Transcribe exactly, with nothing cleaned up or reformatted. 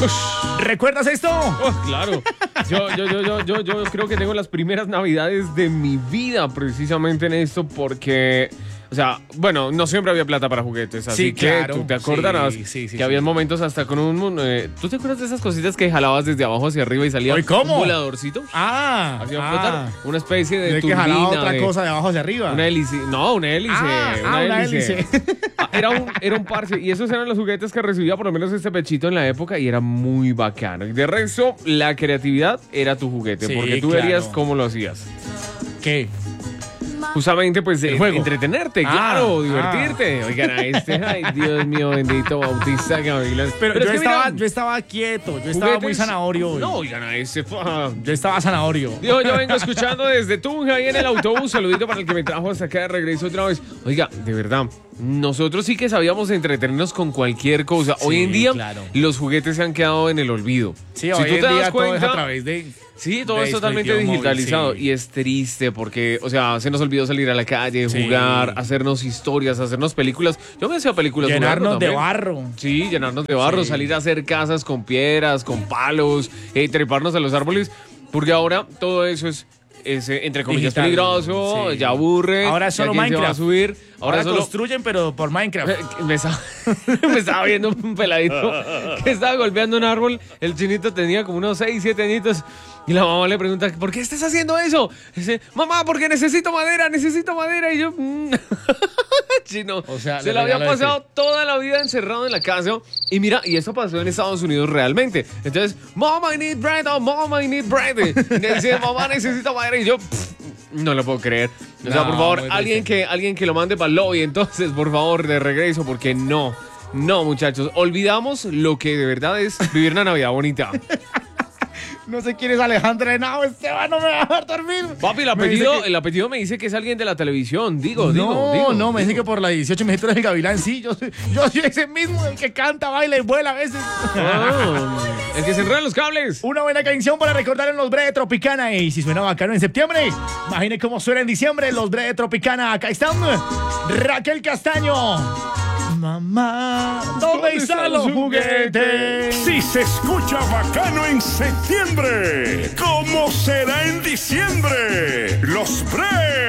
¿Recuerdas esto? Oh, claro. Yo, yo, yo, yo, yo, yo creo que tengo las primeras navidades de mi vida precisamente en esto porque... O sea, bueno, no siempre había plata para juguetes, así Sí, que claro. tú te acordarás Sí, sí, sí, que sí. había momentos hasta con un... Eh, ¿Tú te acuerdas de esas cositas que jalabas desde abajo hacia arriba y salía Oye, ¿cómo? un voladorcito? Ah, Hacía ah. flotar una especie de, De que turbina. jalaba otra de- cosa de abajo hacia arriba. Una hélice. No, una hélice. Ah, una, ah, una hélice. hélice. Ah, Era un, era un parche. Y esos eran los juguetes que recibía por lo menos este pechito en la época y era muy bacano. Y de resto, la creatividad era tu juguete. Sí, porque tú claro. verías cómo lo hacías. ¿Qué? Justamente, pues, El eh, juego. entretenerte, Ah, claro, ah. divertirte. Oigan, a este, ay, Dios mío, bendito Bautista Gavilán. Pero, es yo, que estaba, mira, yo estaba quieto, yo estaba muy juguetes- zanahorio hoy. No, oigan, a este. ah, Yo estaba zanahorio. Yo, yo vengo escuchando desde Tunja y en el autobús. Saludito para el que me trajo hasta acá de regreso otra vez. Oiga, de verdad, nosotros sí que sabíamos entretenernos con cualquier cosa. Sí, Hoy en día, claro. los juguetes se han quedado en el olvido. Sí, si hoy tú en te día das todo es cuenta, a través de... sí, todo de es totalmente dispositivo móvil, digitalizado. sí. Y es triste porque, o sea, se nos olvidó salir a la calle, Sí. jugar, hacernos historias, hacernos películas. Yo me hacía películas jugando Llenarnos de también. barro. Sí, llenarnos de barro, Sí. salir a hacer casas con piedras, con palos, eh, treparnos a los árboles, porque ahora todo eso es, es, eh, entre comillas, Digital, peligroso, sí. ya aburre. Ahora es ya solo quién se va a Minecraft. subir. Ahora, Ahora solo... construyen, pero por Minecraft. Eh, Me estaba, me estaba viendo un peladito que estaba golpeando un árbol. El chinito tenía como unos seis, siete añitos. Y la mamá le pregunta, ¿por qué estás haciendo eso? Dice, mamá, porque necesito madera, necesito madera. Y yo, mm. Chino, O sea, se le le había regaló pasado toda la vida encerrado en la casa. Y mira, y eso pasó en Estados Unidos realmente. Entonces, Mama, I need bread, oh, Mama, I need bread. Y dice, mamá, necesito madera. Y yo, pff, no lo puedo creer. O sea, No, por favor, muy alguien triste. que, alguien que lo mande para el lobby, entonces, por favor, de regreso, porque no. No, muchachos, olvidamos lo que de verdad es vivir una Navidad bonita. No sé quién es Alejandra Henao. Esteban, no me va a dejar dormir. Papi, el Me dice apellido, que- el apellido me dice que es alguien de la televisión. Digo, digo, No, digo. no, me dice digo. que por la dieciocho me del Gavilán, sí. Yo, soy- yo soy ese mismo, el que canta, baila y vuela a veces. Ah, el que se enreda los cables. Una buena canción para recordar en los Breve Tropicana. Y si suena bacano en septiembre, imagine cómo suena en diciembre los Breve Tropicana. Acá están Raquel Castaño. Mamá, ¿dónde están los juguetes? Si se escucha bacano en septiembre, ¿cómo será en diciembre? Los Bre